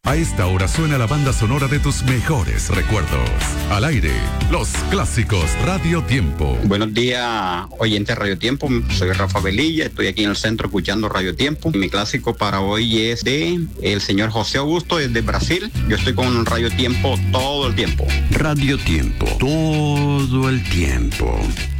A esta hora suena la banda sonora de tus mejores recuerdos. Al aire, los clásicos Radio Tiempo. Buenos días, oyentes Radio Tiempo. Soy Rafa Velilla, estoy aquí en el centro escuchando Radio Tiempo. Mi clásico para hoy es de el señor José Augusto, desde Brasil. Yo estoy con Radio Tiempo todo el tiempo. Radio Tiempo, todo el tiempo.